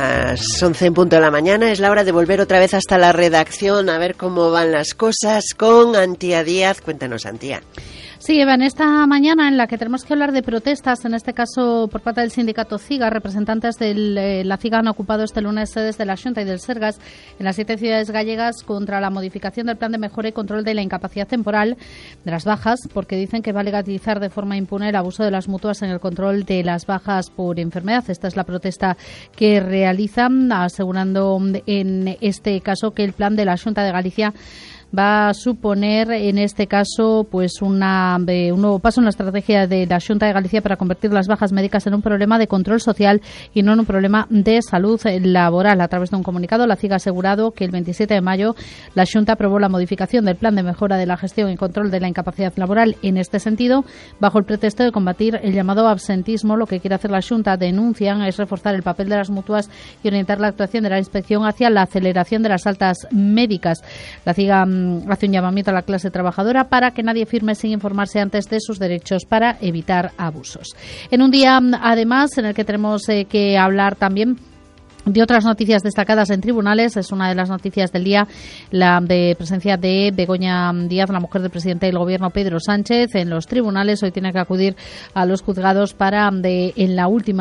A las 11 en punto de la mañana es la hora de volver otra vez hasta la redacción a ver cómo van las cosas con Antía Díaz. Cuéntanos, Antía. Sí, Eva, en esta mañana en la que tenemos que hablar de protestas, en este caso por parte del sindicato CIGA, representantes de la CIGA han ocupado este lunes sedes de la Xunta y del Sergas en las 7 ciudades gallegas contra la modificación del plan de mejora y control de la incapacidad temporal de las bajas, porque dicen que va a legalizar de forma impune el abuso de las mutuas en el control de las bajas por enfermedad. Esta es la protesta que realizan, asegurando en este caso que el plan de la Xunta de Galicia va a suponer, en este caso, pues un nuevo paso en la estrategia de la Xunta de Galicia para convertir las bajas médicas en un problema de control social y no en un problema de salud laboral. A través de un comunicado, la CIGA ha asegurado que el 27 de mayo la Xunta aprobó la modificación del plan de mejora de la gestión y control de la incapacidad laboral. En este sentido, bajo el pretexto de combatir el llamado absentismo, lo que quiere hacer la Xunta, denuncian, es reforzar el papel de las mutuas y orientar la actuación de la inspección hacia la aceleración de las altas médicas. La CIGA hace un llamamiento a la clase trabajadora para que nadie firme sin informarse antes de sus derechos para evitar abusos. En un día, además, en el que tenemos que hablar también de otras noticias destacadas en tribunales, es una de las noticias del día, la de presencia de Begoña Díaz, la mujer del presidente del gobierno Pedro Sánchez, en los tribunales. Hoy tiene que acudir a los juzgados para en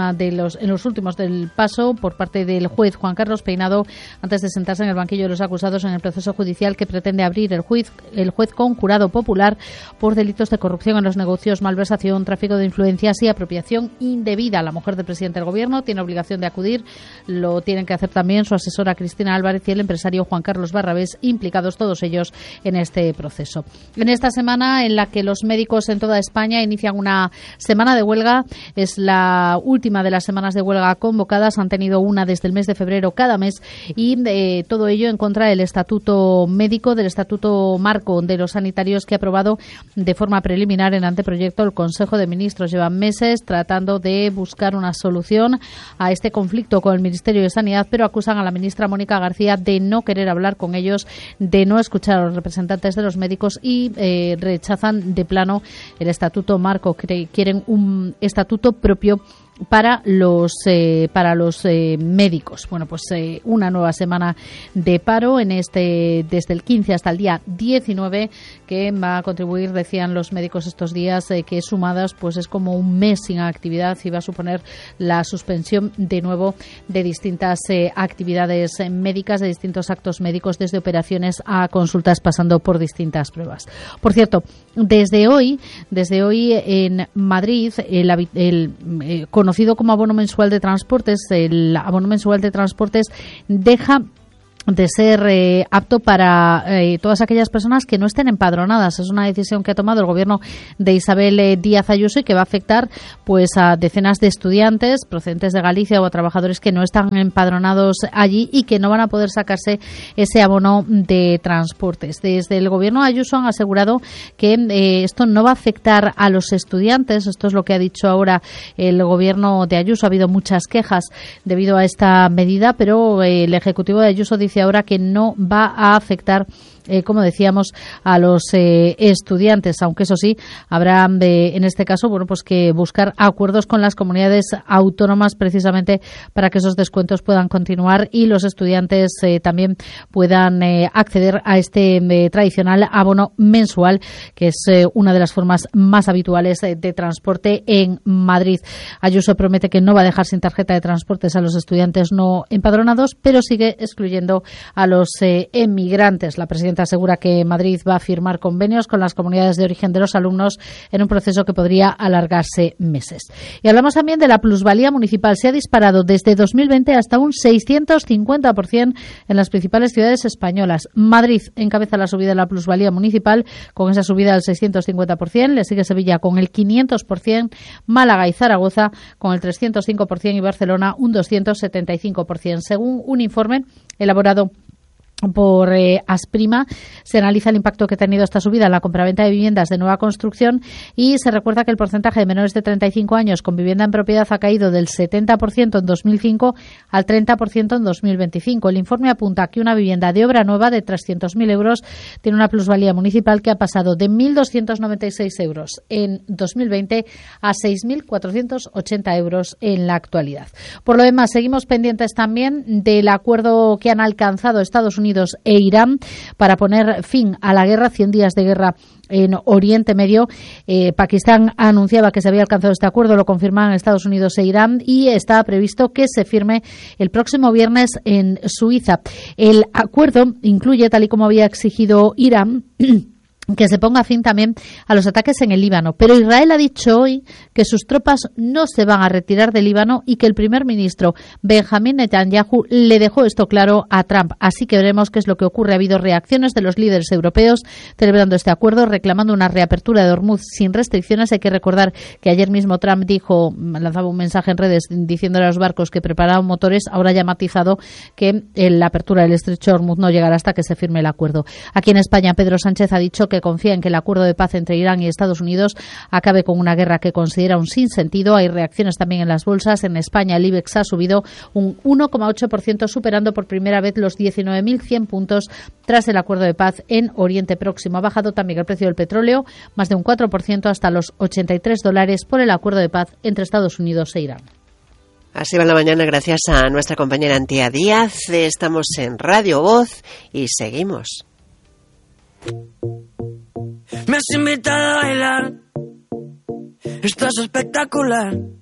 los últimos del paso por parte del juez Juan Carlos Peinado, antes de sentarse en el banquillo de los acusados en el proceso judicial que pretende abrir el juez con jurado popular por delitos de corrupción en los negocios, malversación, tráfico de influencias y apropiación indebida. La mujer del presidente del gobierno tiene obligación de acudir. Lo tienen que hacer también su asesora Cristina Álvarez y el empresario Juan Carlos Barrabés, implicados todos ellos en este proceso. En esta semana en la que los médicos en toda España inician una semana de huelga, es la última de las semanas de huelga convocadas, han tenido una desde el mes de febrero cada mes, y todo ello en contra del estatuto médico, del estatuto marco de los sanitarios que ha aprobado de forma preliminar en anteproyecto el Consejo de Ministros. Llevan meses tratando de buscar una solución a este conflicto con el Ministerio de Sanidad, pero acusan a la ministra Mónica García de no querer hablar con ellos, de no escuchar a los representantes de los médicos y rechazan de plano el estatuto marco. Quieren un estatuto propio para los médicos. Bueno, pues una nueva semana de paro desde el 15 hasta el día 19, que va a contribuir, decían los médicos estos días, que sumadas pues es como un mes sin actividad y va a suponer la suspensión de nuevo de distintas actividades médicas, de distintos actos médicos, desde operaciones a consultas, pasando por distintas pruebas. Por cierto, desde hoy en Madrid, el conocido como abono mensual de transportes, el abono mensual de transportes deja de ser apto para todas aquellas personas que no estén empadronadas. Es una decisión que ha tomado el gobierno de Isabel Díaz Ayuso y que va a afectar pues a decenas de estudiantes procedentes de Galicia o a trabajadores que no están empadronados allí y que no van a poder sacarse ese abono de transportes. Desde el gobierno de Ayuso han asegurado que esto no va a afectar a los estudiantes. Esto es lo que ha dicho ahora el gobierno de Ayuso. Ha habido muchas quejas debido a esta medida, pero el ejecutivo de Ayuso dice ahora que no va a afectar, como decíamos, a los estudiantes, aunque eso sí, habrá en este caso, bueno, pues que buscar acuerdos con las comunidades autónomas precisamente para que esos descuentos puedan continuar y los estudiantes también puedan acceder a este tradicional abono mensual, que es una de las formas más habituales de transporte en Madrid. Ayuso promete que no va a dejar sin tarjeta de transportes a los estudiantes no empadronados, pero sigue excluyendo a los emigrantes. La presidenta asegura que Madrid va a firmar convenios con las comunidades de origen de los alumnos en un proceso que podría alargarse meses. Y hablamos también de la plusvalía municipal. Se ha disparado desde 2020 hasta un 650% en las principales ciudades españolas. Madrid encabeza la subida de la plusvalía municipal con esa subida del 650%. Le sigue Sevilla con el 500%, Málaga y Zaragoza con el 305% y Barcelona un 275%. Según un informe elaborado por Asprima. Se analiza el impacto que ha tenido esta subida en la compraventa de viviendas de nueva construcción y se recuerda que el porcentaje de menores de 35 años con vivienda en propiedad ha caído del 70% en 2005 al 30% en 2025. El informe apunta que una vivienda de obra nueva de 300.000 euros tiene una plusvalía municipal que ha pasado de 1.296 euros en 2020 a 6.480 euros en la actualidad. Por lo demás, seguimos pendientes también del acuerdo que han alcanzado Estados Unidos e Irán para poner fin a la guerra, 100 días de guerra en Oriente Medio. Pakistán anunciaba que se había alcanzado este acuerdo, lo confirman Estados Unidos e Irán y está previsto que se firme el próximo viernes en Suiza. El acuerdo incluye, tal y como había exigido Irán, que se ponga fin también a los ataques en el Líbano. Pero Israel ha dicho hoy que sus tropas no se van a retirar del Líbano y que el primer ministro Benjamín Netanyahu le dejó esto claro a Trump. Así que veremos qué es lo que ocurre. Ha habido reacciones de los líderes europeos celebrando este acuerdo, reclamando una reapertura de Hormuz sin restricciones. Hay que recordar que ayer mismo Trump lanzaba un mensaje en redes diciéndole a los barcos que preparaban motores. Ahora ya ha matizado que la apertura del estrecho de Hormuz no llegará hasta que se firme el acuerdo. Aquí en España, Pedro Sánchez ha dicho que confía en que el acuerdo de paz entre Irán y Estados Unidos acabe con una guerra que considera un sinsentido. Hay reacciones también en las bolsas. En España el IBEX ha subido un 1,8%, superando por primera vez los 19.100 puntos tras el acuerdo de paz en Oriente Próximo. Ha bajado también el precio del petróleo, más de un 4%, hasta los $83 por el acuerdo de paz entre Estados Unidos e Irán. Así va la mañana gracias a nuestra compañera Antía Díaz. Estamos en Radio Voz y seguimos. Me has invitado a bailar, estás espectacular.